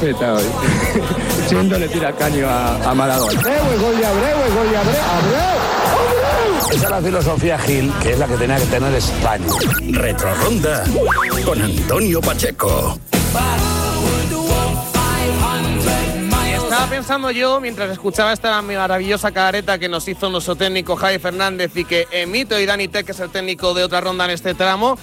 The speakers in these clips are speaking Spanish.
respeta hoy. Siendo le tira caño a Maradona. Gol de Abreu. Esa es la filosofía Gil, que es la que tenía que tener España. Retroronda con Antonio Pacheco. Estaba pensando yo, mientras escuchaba esta maravillosa careta que nos hizo nuestro técnico Javi Fernández y que emito y Dani Tech, que es el técnico de Otra Ronda en este tramo,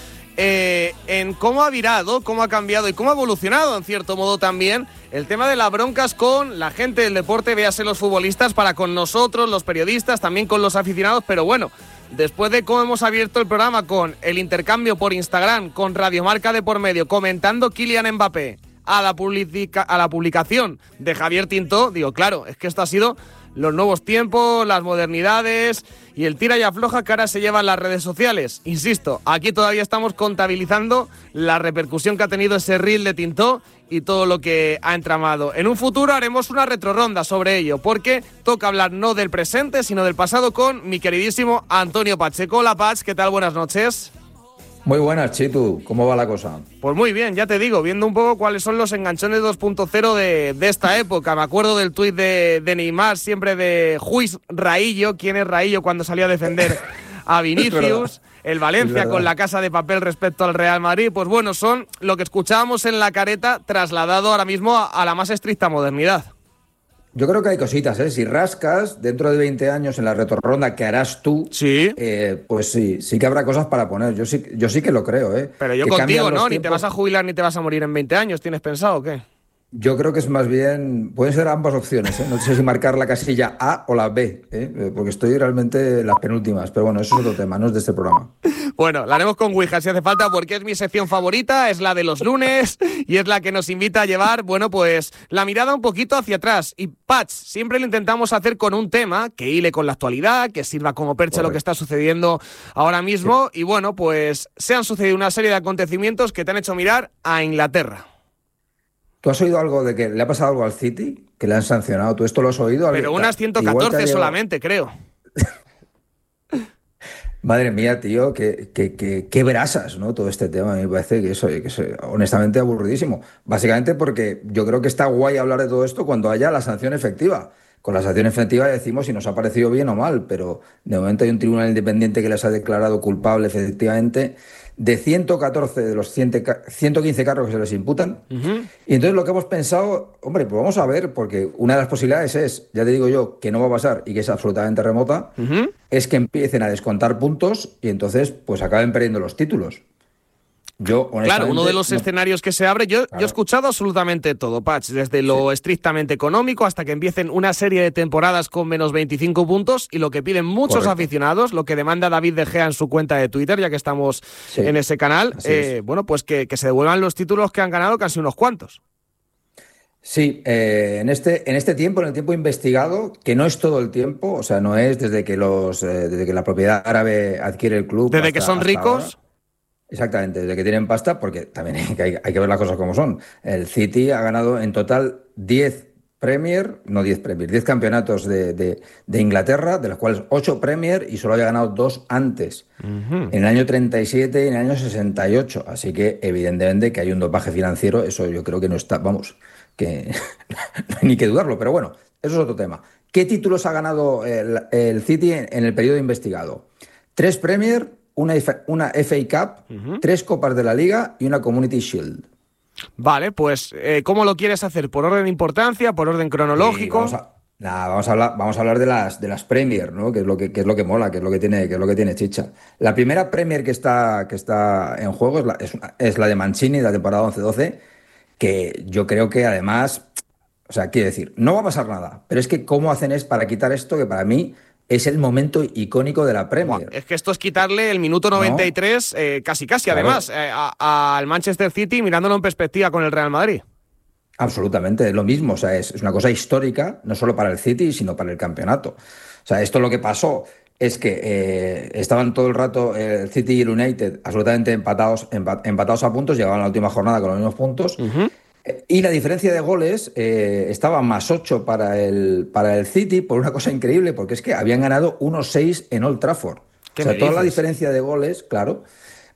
en cómo ha virado, cómo ha cambiado y cómo ha evolucionado, en cierto modo también, el tema de las broncas con la gente del deporte, véase los futbolistas, para con nosotros, los periodistas, también con los aficionados, pero bueno, después de cómo hemos abierto el programa con el intercambio por Instagram, con Radiomarca de por medio, comentando Kylian Mbappé, a la publicación de Javier Tintó, digo, claro, es que esto ha sido los nuevos tiempos, las modernidades y el tira y afloja que ahora se lleva en las redes sociales. Insisto, aquí todavía estamos contabilizando la repercusión que ha tenido ese reel de Tintó y todo lo que ha entramado. En un futuro haremos una retroronda sobre ello, porque toca hablar no del presente, sino del pasado con mi queridísimo Antonio Pacheco. Hola, Pach, ¿qué tal? Buenas noches. Muy buenas, Chitu. ¿Cómo va la cosa? Pues muy bien, ya te digo, viendo un poco cuáles son los enganchones 2.0 de esta época. Me acuerdo del tuit de Neymar, siempre de Juiz Raillo. ¿Quién es Raillo cuando salió a defender a Vinicius? El Valencia con la Casa de Papel respecto al Real Madrid. Pues bueno, son lo que escuchábamos en la careta trasladado ahora mismo a la más estricta modernidad. Yo creo que hay cositas, ¿eh? Si rascas dentro de 20 años en la retorronda que harás tú, ¿sí? Pues sí que habrá cosas para poner. Yo sí que lo creo, ¿eh? Pero yo que contigo, ¿no? Ni te vas a jubilar ni te vas a morir en 20 años. ¿Tienes pensado o qué? Yo creo que es más bien, pueden ser ambas opciones, ¿eh? No sé si marcar la casilla A o la B, ¿eh? Porque estoy realmente en las penúltimas, pero bueno, eso es otro tema, no es de este programa. Bueno, la haremos con Ouija si hace falta, porque es mi sección favorita, es la de los lunes y es la que nos invita a llevar, bueno, pues la mirada un poquito hacia atrás. Y Patch, siempre lo intentamos hacer con un tema que hile con la actualidad, que sirva como percha lo que está sucediendo ahora mismo. Sí. Y bueno, pues se han sucedido una serie de acontecimientos que te han hecho mirar a Inglaterra. ¿Tú has oído algo de que le ha pasado algo al City? ¿Que le han sancionado? ¿Tú esto lo has oído? Pero unas 114 solamente, creo. Madre mía, tío, qué brasas, ¿no? Todo este tema, me parece que es honestamente aburridísimo. Básicamente porque yo creo que está guay hablar de todo esto cuando haya la sanción efectiva. Con la sanción efectiva decimos si nos ha parecido bien o mal, pero de momento hay un tribunal independiente que les ha declarado culpables efectivamente de 114 de los 115 cargos que se les imputan. Uh-huh. Y entonces lo que hemos pensado, hombre, pues vamos a ver, porque una de las posibilidades es, ya te digo yo, que no va a pasar y que es absolutamente remota, uh-huh, es que empiecen a descontar puntos y entonces pues acaben perdiendo los títulos. Yo, claro, uno de los escenarios que se abre, yo he escuchado absolutamente todo, Patch, desde lo estrictamente económico hasta que empiecen una serie de temporadas con menos 25 puntos y lo que piden muchos aficionados, lo que demanda David De Gea en su cuenta de Twitter, ya que estamos en ese canal, bueno, pues que se devuelvan los títulos que han ganado, casi unos cuantos. Sí, en este tiempo, en el tiempo investigado, que no es todo el tiempo, o sea, no es desde que la propiedad árabe adquiere el club. Desde que son ricos. Ahora. Exactamente, desde que tienen pasta, porque también hay que ver las cosas como son. El City ha ganado en total 10 campeonatos de Inglaterra, de los cuales 8 Premier y solo había ganado 2 antes, en el año 37 y en el año 68. Así que evidentemente que hay un dopaje financiero, eso yo creo que no está, vamos, que no hay ni que dudarlo, pero bueno, eso es otro tema. ¿Qué títulos ha ganado el City en el periodo investigado? 3 Premier, una FA Cup, 3 Copas de la Liga y una Community Shield. Vale, pues ¿cómo lo quieres hacer? ¿Por orden de importancia? ¿Por orden cronológico? Vamos a hablar de las Premier, ¿no? Que es lo que mola, que es lo que tiene chicha. La primera Premier que está en juego es la de Mancini de la temporada 11-12, que yo creo que además, o sea, quiero decir, no va a pasar nada, pero es que cómo hacen es para quitar esto que para mí es el momento icónico de la Premier. Es que esto es quitarle el minuto 93, ¿no? Casi, claro, además, al Manchester City mirándolo en perspectiva con el Real Madrid. Absolutamente, es lo mismo. O sea, es una cosa histórica, no solo para el City, sino para el campeonato. O sea, esto lo que pasó es que estaban todo el rato el City y el United absolutamente empatados a puntos, llegaban a la última jornada con los mismos puntos. Uh-huh. Y la diferencia de goles estaba más 8 para el City por una cosa increíble, porque es que habían ganado 1-6 en Old Trafford. O sea, toda la diferencia de goles, claro,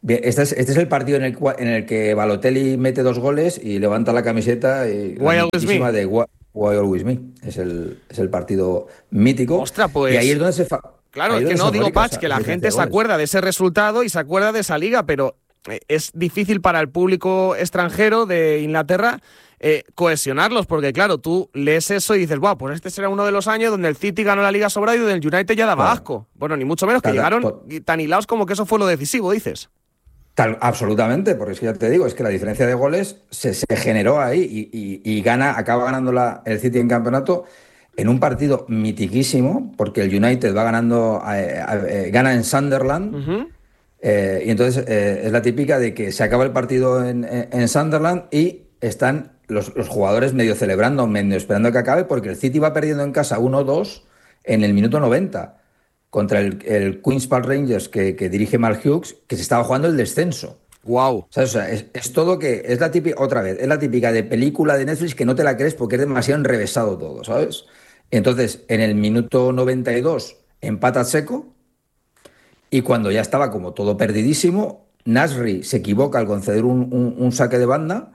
Bien, este es el partido en el que Balotelli mete 2 goles y levanta la camiseta y Why la Always mítica Me. de Why Always Me. Es el partido mítico. Ostras, pues. Y ahí es donde Claro, es que no digo, Patch, que la gente se acuerda de ese resultado y se acuerda de esa liga, pero es difícil para el público extranjero de Inglaterra cohesionarlos, porque claro, tú lees eso y dices, wow, pues este será uno de los años donde el City ganó la Liga sobrado y donde el United ya daba asco. Bueno, ni mucho menos, que llegaron tan hilados como que eso fue lo decisivo, dices. Absolutamente, porque es que ya te digo, es que la diferencia de goles se generó ahí y acaba ganando el City en campeonato en un partido mitiquísimo, porque el United va ganando, gana en Sunderland. Y entonces es la típica de que se acaba el partido en Sunderland y están los jugadores medio celebrando, medio esperando que acabe, porque el City va perdiendo en casa 1-2 en el minuto 90 contra el Queen's Park Rangers que dirige Mark Hughes, que se estaba jugando el descenso. Wow. O sea, es todo que es la típica, otra vez, es la típica de película de Netflix que no te la crees porque es demasiado enrevesado todo, ¿sabes? Entonces, en el minuto 92 empata seco. Y cuando ya estaba como todo perdidísimo, Nasri se equivoca al conceder un saque de banda,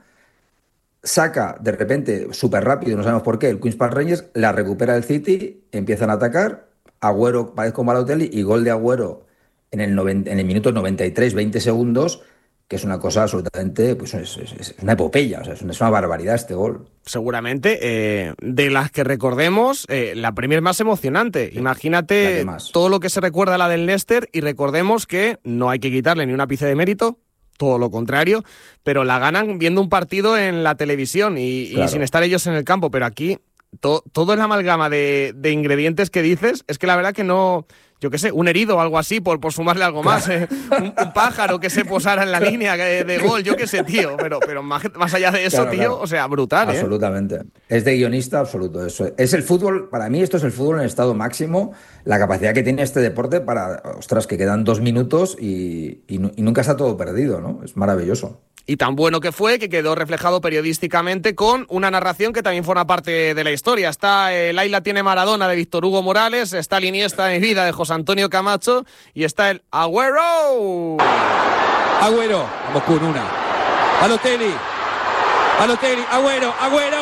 saca de repente súper rápido, no sabemos por qué, el Queen's Park Rangers, la recupera el City, empiezan a atacar, Agüero parece con Balotelli y gol de Agüero en el minuto 93, 20 segundos, que es una cosa absolutamente, pues es una epopeya, o sea, es una barbaridad este gol. Seguramente, de las que recordemos, la Premier más emocionante. Imagínate todo lo que se recuerda a la del Leicester y recordemos que no hay que quitarle ni un ápice de mérito, todo lo contrario, pero la ganan viendo un partido en la televisión y sin estar ellos en el campo, pero aquí todo es la amalgama de ingredientes que dices, es que la verdad que no... Yo qué sé, un herido o algo así, por sumarle algo más. Un pájaro que se posara en la línea de gol, yo qué sé, tío. Pero más allá de eso, tío, o sea, brutal, absolutamente. Es de guionista absoluto. Eso es el fútbol, para mí esto es el fútbol en estado máximo, la capacidad que tiene este deporte para, ostras, que quedan 2 minutos y nunca está todo perdido, ¿no? Es maravilloso. Y tan bueno que fue que quedó reflejado periodísticamente con una narración que también forma parte de la historia. Está el Ayla tiene Maradona de Víctor Hugo Morales, está el Iniesta de mi vida de José Antonio Camacho y está el Agüero. Agüero, vamos con una. Balotelli, Agüero.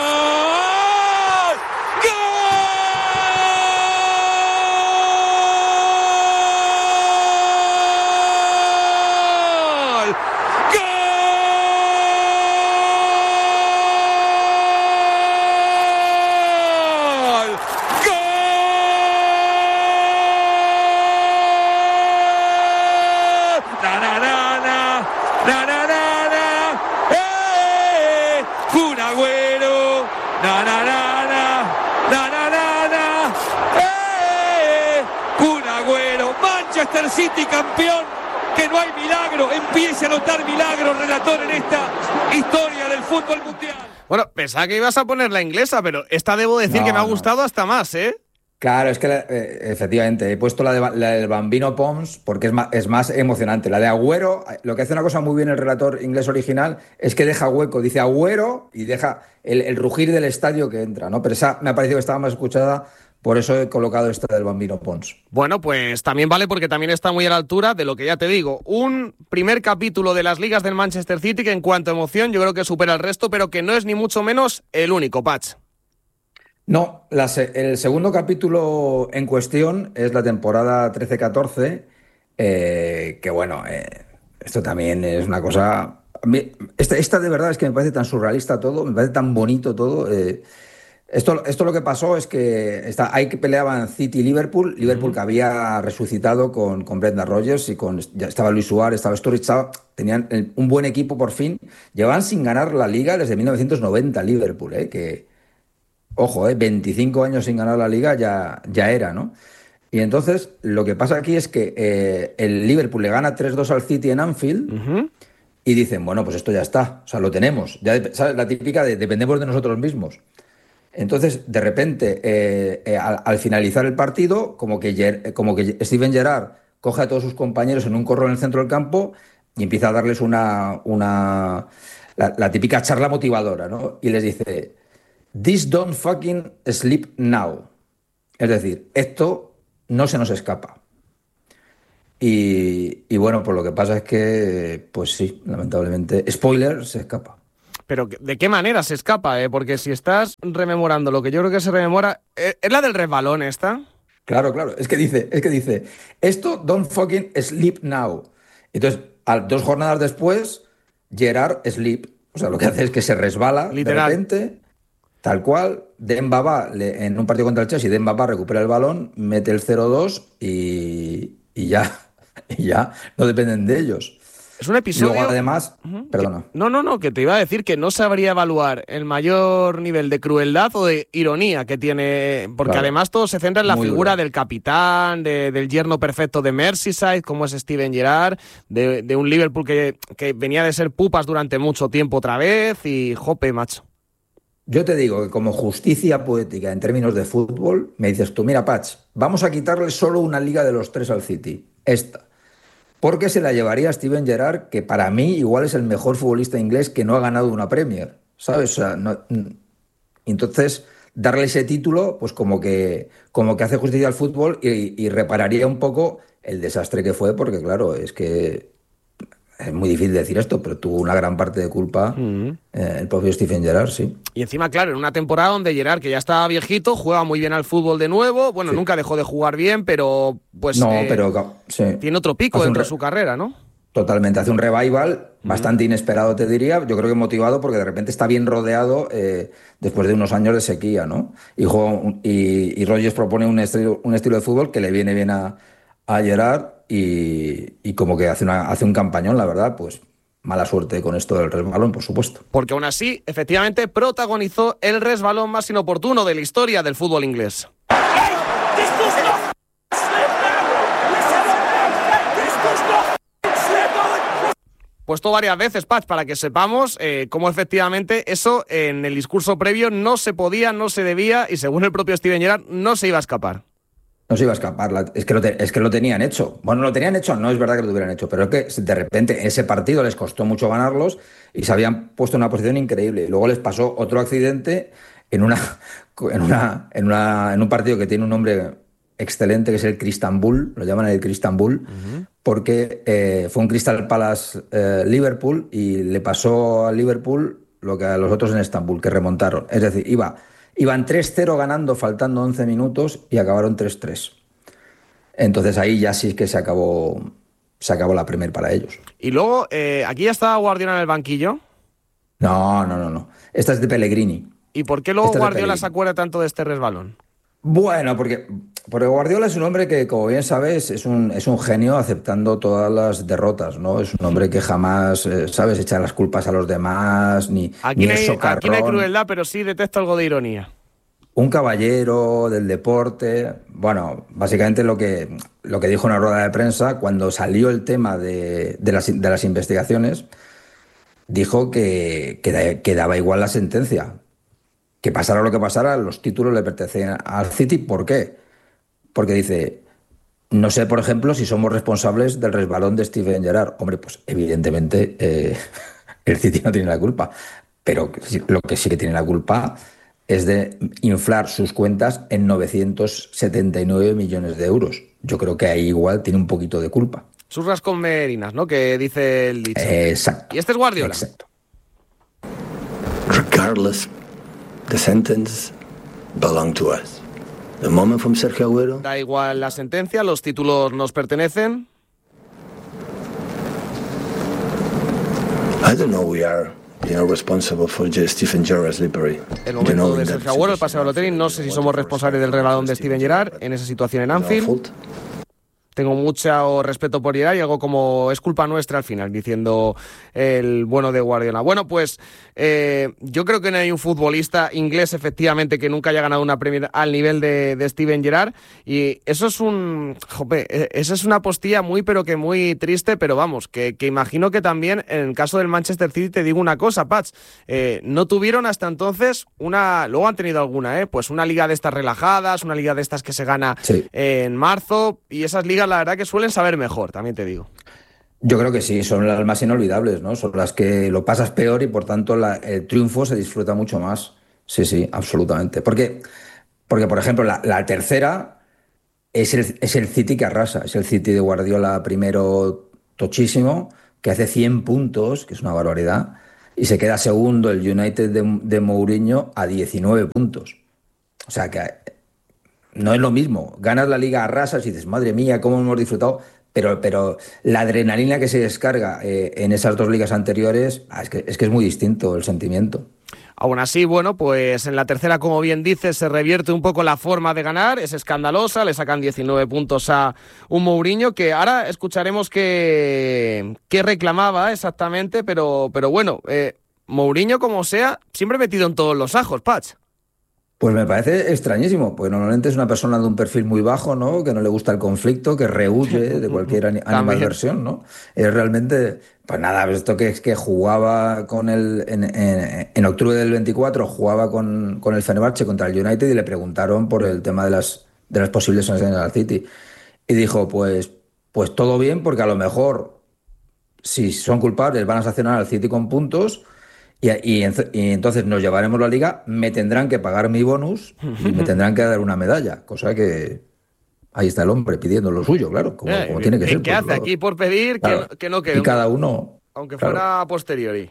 Manchester City campeón, que no hay milagro, empiece a notar milagros, relator, en esta historia del fútbol mundial. Bueno, pensaba que ibas a poner la inglesa, pero esta debo decir que me ha gustado hasta más, ¿eh? Claro, es que efectivamente he puesto la del Bambino Pons porque es más emocionante. La de Agüero, lo que hace una cosa muy bien el relator inglés original es que deja hueco, dice Agüero y deja el rugir del estadio que entra, ¿no? Pero esa me ha parecido que estaba más escuchada. Por eso he colocado esta del Bambino Pons. Bueno, pues también vale porque también está muy a la altura de lo que ya te digo. Un primer capítulo de las ligas del Manchester City que en cuanto a emoción yo creo que supera el resto, pero que no es ni mucho menos el único, Patch. No, el segundo capítulo en cuestión es la temporada 13-14, que bueno, esto también es una cosa... Esta de verdad es que me parece tan surrealista todo, me parece tan bonito todo... Esto lo que pasó es que ahí que peleaban City y Liverpool que había resucitado con Brendan Rodgers y ya estaba Luis Suárez, estaba Sturridge, tenían un buen equipo por fin. Llevaban sin ganar la Liga desde 1990 Liverpool, que, ojo, 25 años sin ganar la Liga ya era, ¿no? Y entonces lo que pasa aquí es que el Liverpool le gana 3-2 al City en Anfield y dicen, bueno, pues esto ya está, o sea, lo tenemos. Ya, ¿sabes? La típica de dependemos de nosotros mismos. Entonces, de repente, al finalizar el partido, como que Steven Gerrard coge a todos sus compañeros en un corro en el centro del campo y empieza a darles la típica charla motivadora, ¿no? Y les dice, "This don't fucking sleep now". Es decir, esto no se nos escapa. Y bueno, pues lo que pasa es que, pues sí, lamentablemente, spoiler, se escapa. Pero ¿de qué manera se escapa? Porque si estás rememorando lo que yo creo que se rememora, ¿es la del resbalón esta? Claro, es que dice, esto don't fucking sleep now. Entonces, 2 jornadas después, Gerrard sleep. O sea, lo que hace es que se resbala Literal. de repente, tal cual. Demba va, en un partido contra el Chelsea, Demba va, recupera el balón, mete el 0-2 y ya no dependen de ellos. Es un episodio... Luego, además, perdona. No, que te iba a decir que no sabría evaluar el mayor nivel de crueldad o de ironía que tiene, porque Claro. además todo se centra en la Muy figura duro. del capitán, del yerno perfecto de Merseyside, como es Steven Gerrard, de un Liverpool que venía de ser pupas durante mucho tiempo otra vez y jope, macho. Yo te digo que como justicia poética en términos de fútbol, me dices tú, mira, Patch, vamos a quitarle solo una liga de los 3 al City, esta. Porque se la llevaría Steven Gerrard, que para mí igual es el mejor futbolista inglés que no ha ganado una Premier, ¿sabes? O sea, entonces, darle ese título, pues como que hace justicia al fútbol y repararía un poco el desastre que fue, porque claro, es que es muy difícil decir esto, pero tuvo una gran parte de culpa el propio Steven Gerrard, sí. Y encima, claro, en una temporada donde Gerrard, que ya estaba viejito, juega muy bien al fútbol de nuevo. Bueno, Sí. nunca dejó de jugar bien, pero pues No, pero sí. tiene otro pico Hace un dentro de re- su carrera, ¿no? Totalmente, hace un revival bastante inesperado, te diría. Yo creo que motivado porque de repente está bien rodeado después de unos años de sequía, ¿no? Y Rodgers propone un estilo de fútbol que le viene bien a Gerrard y como que hace un campañón, la verdad, pues mala suerte con esto del resbalón, por supuesto. Porque aún así, efectivamente, protagonizó el resbalón más inoportuno de la historia del fútbol inglés. Puesto varias veces, Patch, para que sepamos cómo efectivamente eso en el discurso previo no se podía, no se debía y según el propio Steven Gerrard no se iba a escapar. No se iba a escapar, es que lo tenían hecho. Bueno, lo tenían hecho, no es verdad que lo tuvieran hecho, pero es que de repente ese partido les costó mucho ganarlos y se habían puesto en una posición increíble. Y luego les pasó otro accidente en un partido que tiene un nombre excelente, que es el Cristambul, lo llaman el Cristambul, porque fue un Crystal Palace Liverpool y le pasó al Liverpool lo que a los otros en Estambul, que remontaron. Es decir, iban 3-0 ganando faltando 11 minutos y acabaron 3-3. Entonces ahí ya sí que se acabó la Premier para ellos. Y luego, aquí ya estaba Guardiola en el banquillo. No. Esta es de Pellegrini. ¿Y por qué luego Esta es de Guardiola Pellegrini. se acuerda tanto de este resbalón? Bueno, porque Guardiola es un hombre que, como bien sabes, es un genio aceptando todas las derrotas, ¿no? Es un hombre que jamás, ¿sabes?, echa las culpas a los demás, ni Aquí no es hay socarrón. crueldad, pero sí detecto algo de ironía. Un caballero del deporte. Bueno, básicamente lo que dijo en una rueda de prensa cuando salió el tema de las investigaciones, dijo que daba igual la sentencia. Que pasara lo que pasara, los títulos le pertenecían al City. ¿Por qué? Porque dice, no sé, por ejemplo, si somos responsables del resbalón de Steven Gerrard. Hombre, pues evidentemente el City no tiene la culpa. Pero lo que sí que tiene la culpa es de inflar sus cuentas en 979 millones de euros. Yo creo que ahí igual tiene un poquito de culpa. Surras con merinas, ¿no? Que dice el dicho. Exacto. Y este es Guardiola. Exacto. Regardless, the sentence belonged to us. The moment from Sergio Agüero. Da igual la sentencia, los títulos nos pertenecen. I don't know. We are, responsible for Steven Gerrard's slippery. El momento de Sergio Agüero, el paseo de Balotelli. No sé si somos responsables del resbalón de Steven Gerrard en esa situación en Anfield. Tengo mucho respeto por Gerrard y algo como es culpa nuestra al final, diciendo el bueno de Guardiola. Bueno, pues yo creo que no hay un futbolista inglés efectivamente que nunca haya ganado una Premier al nivel de Steven Gerrard y eso es esa es una postilla muy pero que muy triste, pero vamos, que imagino que también en el caso del Manchester City te digo una cosa, Patch, no tuvieron hasta entonces luego han tenido alguna, pues una liga de estas relajadas, una liga de estas que se gana en marzo y esas ligas la verdad que suelen saber mejor, también te digo. Yo creo que sí, son las más inolvidables, ¿no? Son las que lo pasas peor y por tanto el triunfo se disfruta mucho más. Sí, absolutamente. Porque por ejemplo, la tercera es el City que arrasa, es el City de Guardiola primero tochísimo, que hace 100 puntos, que es una barbaridad, y se queda segundo el United de Mourinho a 19 puntos. O sea que no es lo mismo. Ganas la Liga, arrasas y dices, madre mía, cómo hemos disfrutado, pero la adrenalina que se descarga en esas dos ligas anteriores, es que es muy distinto el sentimiento. Aún así, bueno, pues en la tercera, como bien dices, se revierte un poco la forma de ganar, es escandalosa, le sacan 19 puntos a un Mourinho, que ahora escucharemos qué reclamaba exactamente, pero bueno, Mourinho, como sea, siempre metido en todos los ajos, Patch. Pues me parece extrañísimo, porque normalmente es una persona de un perfil muy bajo, ¿no? Que no le gusta el conflicto, que rehuye de cualquier animadversión, ¿no? Es realmente, pues nada, esto que es que jugaba con en octubre del 24, jugaba con el Fenerbahce contra el United y le preguntaron por el tema de las posibles sanciones al City. Y dijo, pues todo bien, porque a lo mejor, si son culpables, van a sancionar al City con puntos. Y entonces nos llevaremos la liga, me tendrán que pagar mi bonus y me tendrán que dar una medalla, cosa que ahí está el hombre pidiendo lo suyo, claro, como tiene que ser. ¿Qué hace aquí por pedir? Claro, que no quede. Y cada uno. Aunque fuera a posteriori.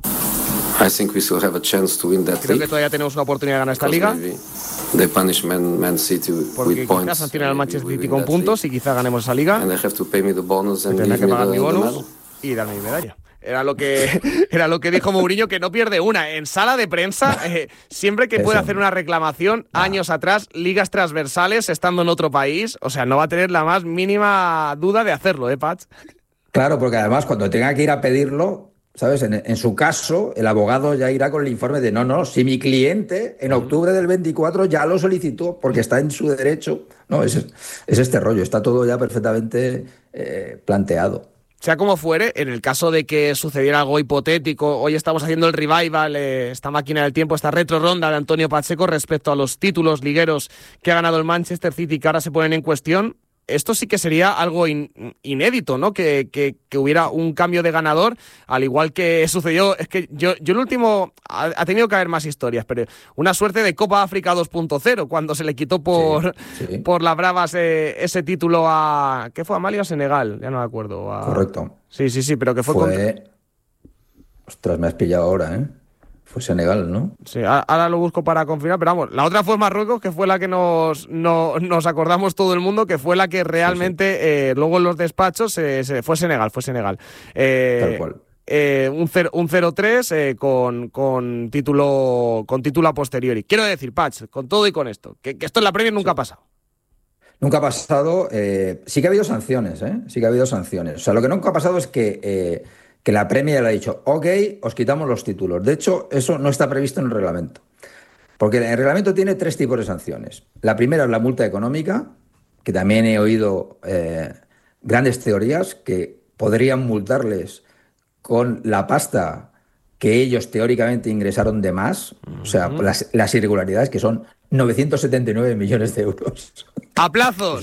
I think we still have a chance to win that Creo que todavía tenemos una oportunidad de ganar esta liga. They punish Man City porque quizás sancionan al Manchester City con puntos y quizá ganemos esa liga. And they have to pay me the bonus and tendrán que pagar mi bonus y darme mi medalla. Era lo que dijo Mourinho, que no pierde una. En sala de prensa, siempre que puede hacer una reclamación, años atrás, ligas transversales, estando en otro país, o sea, no va a tener la más mínima duda de hacerlo, Patch? Claro, porque además cuando tenga que ir a pedirlo, ¿sabes? En su caso, el abogado ya irá con el informe de no, si mi cliente en octubre del 24 ya lo solicitó porque está en su derecho. No, es este rollo, está todo ya perfectamente planteado. Sea como fuere, en el caso de que sucediera algo hipotético, hoy estamos haciendo el revival, esta máquina del tiempo, esta retro ronda de Antonio Pacheco respecto a los títulos ligueros que ha ganado el Manchester City que ahora se ponen en cuestión. Esto sí que sería algo inédito, ¿no? Que hubiera un cambio de ganador, al igual que sucedió. Es que yo el último, ha tenido que haber más historias, pero una suerte de Copa África 2.0, cuando se le quitó por las bravas ese título a... ¿Qué fue? ¿A Mali o a Senegal? Ya no me acuerdo. Correcto. Sí, pero que fue... Ostras, me has pillado ahora, ¿eh? Fue Senegal, ¿no? Sí, ahora lo busco para confirmar, pero vamos, la otra fue Marruecos, que fue la que nos acordamos todo el mundo, que fue la que realmente luego en los despachos fue Senegal. Tal cual. Un 0-3 con título a posteriori. Quiero decir, Patch, con todo y con esto, que esto en la Premier nunca ha pasado. Nunca ha pasado. Sí que ha habido sanciones, ¿eh? Sí que ha habido sanciones. O sea, lo que nunca ha pasado es que la Premier le ha dicho, ok, os quitamos los títulos. De hecho, eso no está previsto en el reglamento. Porque el reglamento tiene 3 tipos de sanciones. La primera es la multa económica, que también he oído grandes teorías que podrían multarles con la pasta que ellos teóricamente ingresaron de más, o sea, las irregularidades, que son 979 millones de euros. ¡A plazos!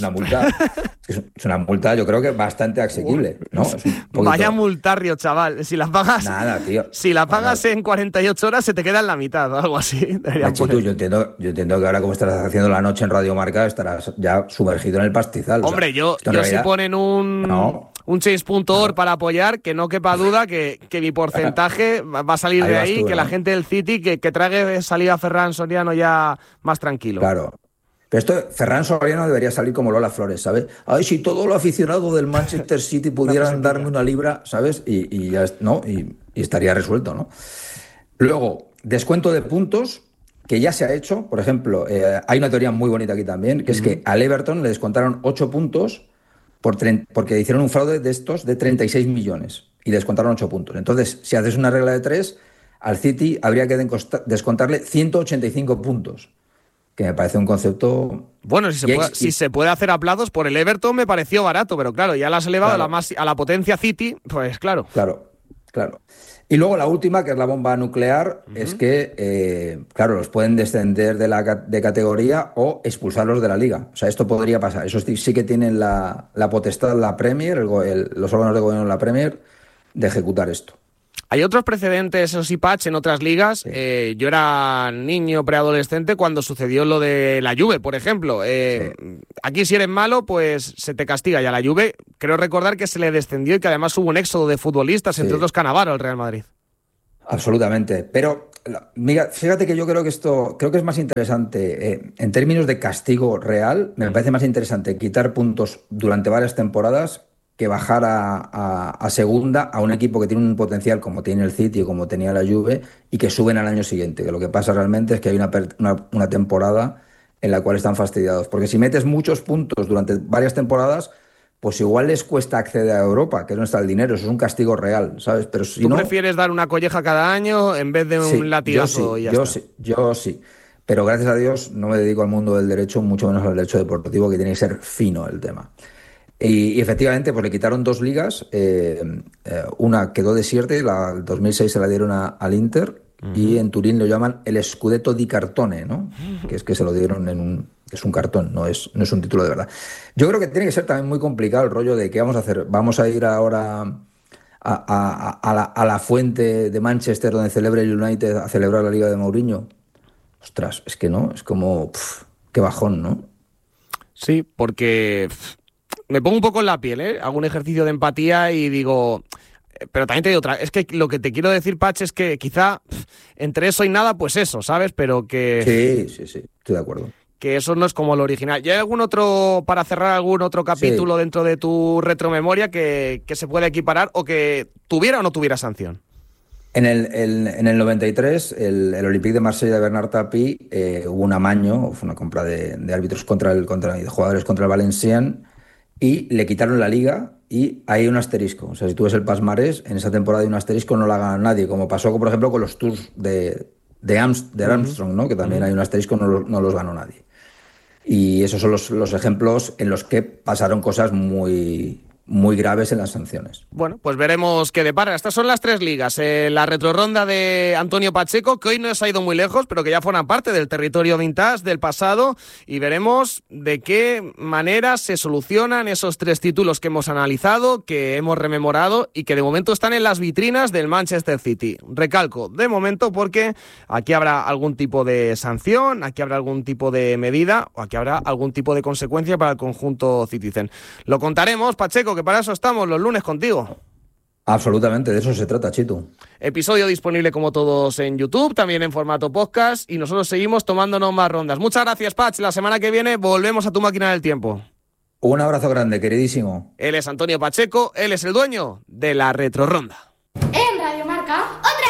Es una multa, yo creo que bastante asequible, ¿no? Vaya multarrio, chaval. Si la pagas, nada, tío. Si la pagas en 48 horas, se te queda en la mitad o algo así. Machito, yo entiendo que ahora, como estarás haciendo la noche en Radio Marca, estarás ya sumergido en el pastizal. Hombre, yo si ponen un change.org para apoyar, que no quepa duda que mi porcentaje va a salir de ahí, que la gente del City que trague salida a Ferran Soriano ya más tranquilo. Claro. Pero esto, Ferran Soriano debería salir como Lola Flores, ¿sabes? Ay, si todos los aficionados del Manchester City pudieran darme una libra, ¿sabes? Y ya, ¿no? Y estaría resuelto, ¿no? Luego, descuento de puntos, que ya se ha hecho. Por ejemplo, hay una teoría muy bonita aquí también, que es que al Everton le descontaron 8 puntos porque hicieron un fraude de estos de 36 millones y descontaron 8 puntos. Entonces, si haces una regla de 3, al City habría que descontarle 185 puntos. Que me parece un concepto... Bueno, si se puede hacer a plazos, por el Everton me pareció barato, pero claro, ya la has elevado a la potencia City, pues claro. Claro. Y luego la última, que es la bomba nuclear, es que, claro, los pueden descender de categoría o expulsarlos de la liga. O sea, esto podría pasar. Eso sí que tienen la potestad la Premier, los órganos de gobierno de la Premier, de ejecutar esto. Hay otros precedentes, eso sí, Patch, en otras ligas. Sí. Yo era niño, preadolescente, cuando sucedió lo de la Juve, por ejemplo. aquí si eres malo, pues se te castiga. Y a la Juve, creo recordar que se le descendió y que además hubo un éxodo de futbolistas, entre otros Cannavaro, el Real Madrid. Absolutamente, pero mira, fíjate que yo creo que es más interesante, en términos de castigo real, me parece más interesante quitar puntos durante varias temporadas que bajar a segunda a un equipo que tiene un potencial como tiene el City o como tenía la Juve y que suben al año siguiente, que lo que pasa realmente es que hay una temporada en la cual están fastidiados, porque si metes muchos puntos durante varias temporadas, pues igual les cuesta acceder a Europa, que no está el dinero, eso es un castigo real, ¿sabes? Pero si ¿Tú no, prefieres dar una colleja cada año en vez de un latigazo y ya está? Yo sí. Pero gracias a Dios no me dedico al mundo del derecho, mucho menos al derecho deportivo, que tiene que ser fino el tema. Y efectivamente, pues le quitaron 2 ligas, una quedó desierta, el 2006 se la dieron al Inter, y en Turín lo llaman el Scudetto di Cartone, ¿no? Que es que se lo dieron es un cartón, no es un título de verdad. Yo creo que tiene que ser también muy complicado el rollo de qué vamos a hacer. Vamos a ir ahora a la fuente de Manchester donde celebra el United a celebrar la Liga de Mourinho. Ostras, es que no, es como qué bajón, ¿no? Sí, porque me pongo un poco en la piel, ¿eh? Hago un ejercicio de empatía y digo, pero también te digo otra, es que lo que te quiero decir, Patch, es que quizá entre eso y nada, pues eso, ¿sabes? Pero que... Sí, estoy de acuerdo. Que eso no es como lo original. ¿Y hay algún otro, para cerrar, algún otro capítulo dentro de tu retromemoria que se pueda equiparar o que tuviera o no tuviera sanción? En el 93, el Olympique de Marsella de Bernard Tapie hubo un amaño, fue una compra de árbitros de jugadores contra el Valenciennes, y le quitaron la liga y hay un asterisco. O sea, si tú ves el palmarés, en esa temporada hay un asterisco, no la gana nadie, como pasó, por ejemplo, con los Tours de Armstrong, ¿no? Que también hay un asterisco, no los ganó nadie. Y esos son los ejemplos en los que pasaron cosas muy, muy graves en las sanciones. Bueno, pues veremos qué depara. Estas son las 3 ligas. La retrorronda de Antonio Pacheco, que hoy no se ha ido muy lejos, pero que ya forman parte del territorio vintage del pasado, y veremos de qué manera se solucionan esos 3 títulos que hemos analizado, que hemos rememorado y que de momento están en las vitrinas del Manchester City. Recalco, de momento, porque aquí habrá algún tipo de sanción, aquí habrá algún tipo de medida o aquí habrá algún tipo de consecuencia para el conjunto Citizen. Lo contaremos, Pacheco, que para eso estamos los lunes contigo. Absolutamente, de eso se trata, Chitu. Episodio disponible como todos en YouTube, también en formato podcast, y nosotros seguimos tomándonos más rondas. Muchas gracias, Patch. La semana que viene volvemos a tu máquina del tiempo. Un abrazo grande, queridísimo. Él es Antonio Pacheco, él es el dueño de la Retrorronda. En Radio Marca, otra